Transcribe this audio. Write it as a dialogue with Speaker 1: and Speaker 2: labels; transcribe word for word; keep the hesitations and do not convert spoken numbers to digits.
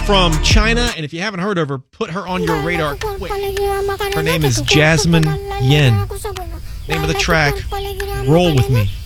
Speaker 1: from China, and if you haven't heard of her, put her on your radar quick. Her name is Jasmine Yen. Name of the track, Roll With Me.